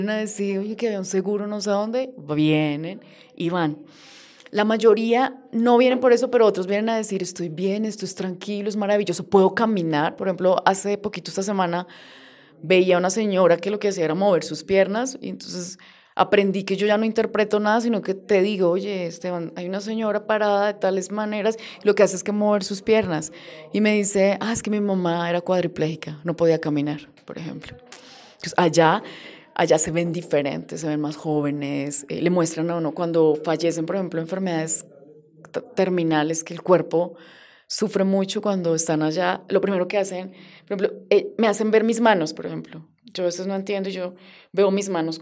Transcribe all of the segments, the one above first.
a decir, oye, que había un seguro, no sé dónde, vienen y van. La mayoría no vienen por eso, pero otros vienen a decir, estoy bien, esto es tranquilo, es maravilloso, puedo caminar. Por ejemplo, hace poquito esta semana veía a una señora que lo que hacía era mover sus piernas y entonces aprendí que yo ya no interpreto nada, sino que te digo, oye, Esteban, hay una señora parada de tales maneras, y lo que hace es que mover sus piernas. Y me dice, es que mi mamá era cuadriplégica, no podía caminar, por ejemplo. Entonces, allá se ven diferentes, se ven más jóvenes, le muestran a uno cuando fallecen, por ejemplo, enfermedades terminales que el cuerpo sufre mucho cuando están allá. Lo primero que hacen, por ejemplo, me hacen ver mis manos, por ejemplo. Yo a veces no entiendo, yo veo mis manos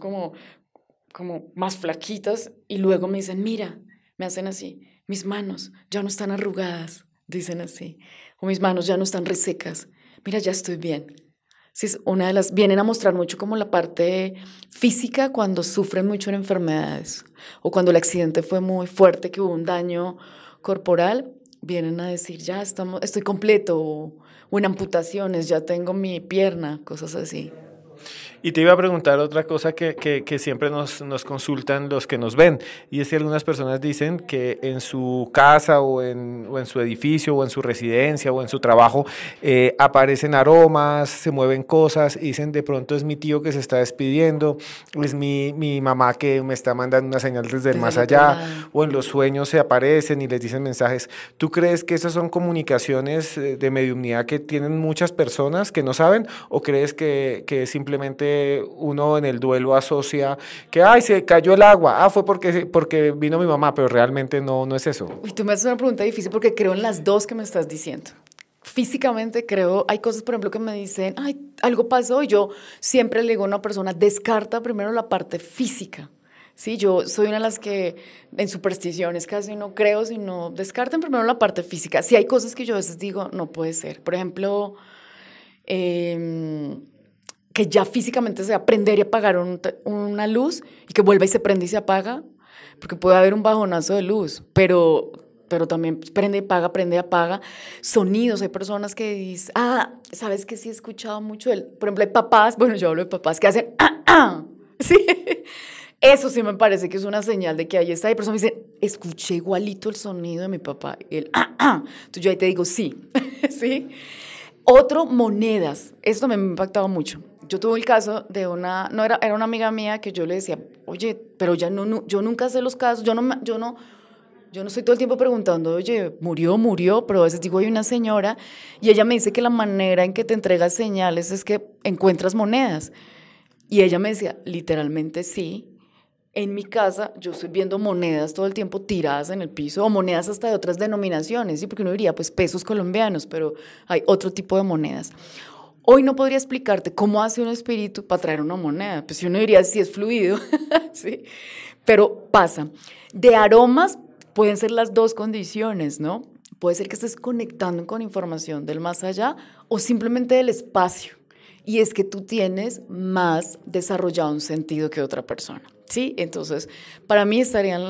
como más flaquitas y luego me dicen, mira, me hacen así, mis manos ya no están arrugadas, dicen así, o mis manos ya no están resecas, mira, ya estoy bien. Sí, es una de las, vienen a mostrar mucho como la parte física cuando sufren mucho en enfermedades o cuando el accidente fue muy fuerte, que hubo un daño corporal, vienen a decir, ya estoy completo o en amputaciones, ya tengo mi pierna, cosas así. Y te iba a preguntar otra cosa que siempre nos consultan los que nos ven, y es que algunas personas dicen que en su casa o en su edificio o en su residencia o en su trabajo aparecen aromas, se mueven cosas, y dicen de pronto es mi tío que se está despidiendo, es mi mamá que me está mandando una señal desde el Desde más el otro allá, lado. o en los sueños se aparecen y les dicen mensajes. ¿Tú crees que esas son comunicaciones de mediumnidad que tienen muchas personas que no saben, o crees que simplemente uno en el duelo asocia que, ay, se cayó el agua, fue porque vino mi mamá, pero realmente no es eso? Uy, tú me haces una pregunta difícil porque creo en las dos que me estás diciendo. Físicamente creo, hay cosas, por ejemplo, que me dicen, ay, algo pasó, y yo siempre le digo a una persona, descarta primero la parte física. Sí, yo soy una de las que en supersticiones casi no creo, sino descarten primero la parte física. Si hay cosas que yo a veces digo, no puede ser. Por ejemplo, eh, que ya físicamente sea prender y apagar una luz y que vuelva y se prende y se apaga, porque puede haber un bajonazo de luz, pero también prende y apaga. Sonidos, hay personas que dicen, ¿sabes qué? Sí he escuchado mucho, por ejemplo, hay papás, bueno, yo hablo de papás que hacen, sí, eso sí me parece que es una señal de que ahí está. Hay personas que dicen, escuché igualito el sonido de mi papá, y entonces yo ahí te digo, sí, sí. Otro, monedas. Esto me ha impactado mucho. Yo tuve el caso de no era una amiga mía que yo le decía, oye, pero ya yo nunca sé los casos, yo no estoy todo el tiempo preguntando, oye, murió, pero a veces digo, hay una señora, y ella me dice que la manera en que te entregas señales es que encuentras monedas. Y ella me decía, literalmente sí. En mi casa yo estoy viendo monedas todo el tiempo tiradas en el piso, o monedas hasta de otras denominaciones, ¿sí? Porque uno diría, pues pesos colombianos, pero hay otro tipo de monedas. Hoy no podría explicarte cómo hace un espíritu para traer una moneda, pues uno diría si es fluido, ¿sí? Pero pasa. De aromas pueden ser las dos condiciones, ¿no? Puede ser que estés conectando con información del más allá o simplemente del espacio. Y es que tú tienes más desarrollado un sentido que otra persona, ¿sí? Entonces, para mí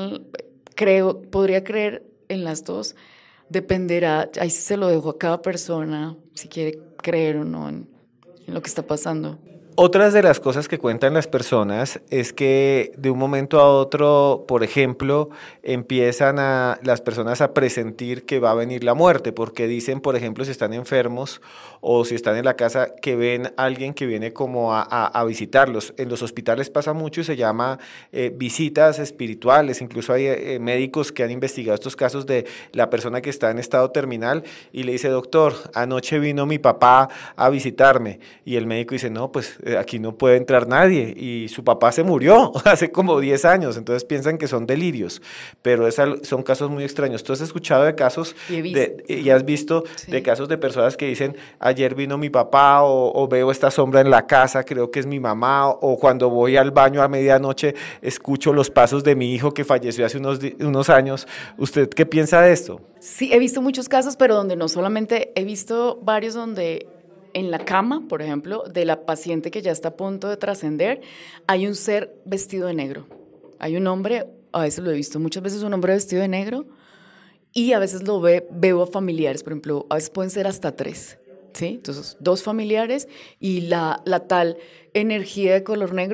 podría creer en las dos, dependerá, ahí sí se lo dejo a cada persona, si quiere creer o no en lo que está pasando. Otras de las cosas que cuentan las personas es que de un momento a otro, por ejemplo, empiezan las personas a presentir que va a venir la muerte, porque dicen, por ejemplo, si están enfermos o si están en la casa, que ven a alguien que viene como a visitarlos. En los hospitales pasa mucho y se llama visitas espirituales. Incluso hay médicos que han investigado estos casos de la persona que está en estado terminal y le dice, doctor, anoche vino mi papá a visitarme. Y el médico dice, no, pues aquí no puede entrar nadie, y su papá se murió hace como 10 años, entonces piensan que son delirios, pero son casos muy extraños. ¿Tú has escuchado de casos Y he visto, y has visto de sí. casos de personas que dicen, ayer vino mi papá, o veo esta sombra en la casa, creo que es mi mamá, o cuando voy al baño a medianoche escucho los pasos de mi hijo que falleció hace unos años? ¿Usted qué piensa de esto? Sí, he visto muchos casos, pero donde no solamente, he visto varios donde en la cama, por ejemplo, de la paciente que ya está a punto de trascender, hay un ser vestido de negro. Hay un hombre, a veces lo he visto muchas veces, un hombre vestido de negro, y a veces veo a familiares, por ejemplo, a veces pueden ser hasta tres, ¿sí? Entonces, dos familiares y la tal energía de color negro